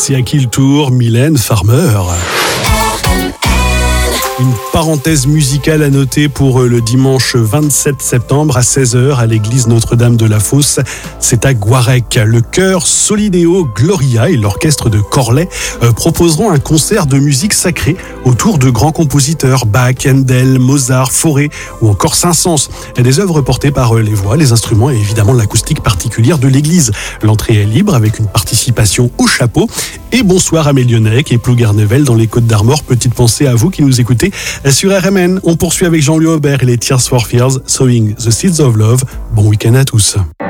Voici à qui le tour, Mylène Farmer. Une parenthèse musicale à noter pour le dimanche 27 septembre à 16h à l'église Notre-Dame de la Fosse. C'est à Guarec. Le chœur Solideo Gloria et l'orchestre de Corlay proposeront un concert de musique sacrée autour de grands compositeurs Bach, Handel, Mozart, Fauré ou encore Saint-Saëns. Des œuvres portées par les voix, les instruments et évidemment l'acoustique particulière de l'église. L'entrée est libre avec une participation au chapeau. Et bonsoir à Mélionnec et Plougarnevel dans les Côtes d'Armor. Petite pensée à vous qui nous écoutez sur RMN. On poursuit avec Jean-Louis Aubert et les Tears for Fears, Sowing the Seeds of Love. Bon week-end à tous.